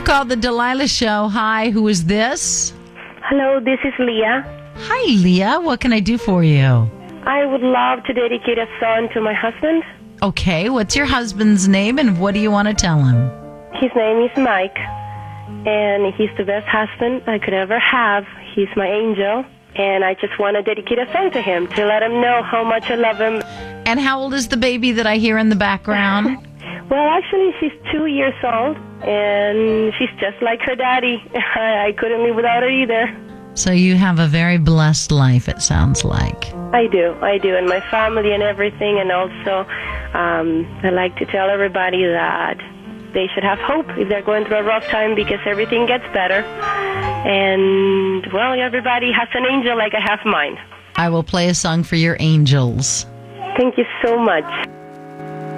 called the Delilah Show. Hi, who is this? Hello, this is Leah. Hi, Leah. What can I do for you? I would love to dedicate a song to my husband. Okay, what's your husband's name and what do you want to tell him? His name is Mike, and he's the best husband I could ever have. He's my angel, and I just want to dedicate a song to him to let him know how much I love him. And how old is the baby that I hear in the background? Well, actually, she's 2 years old, and she's just like her daddy. I couldn't live without her either. So you have a very blessed life, it sounds like. I do, and my family and everything, and also I like to tell everybody that they should have hope if they're going through a rough time because everything gets better. And, well, everybody has an angel like I have mine. I will play a song for your angels. Thank you so much.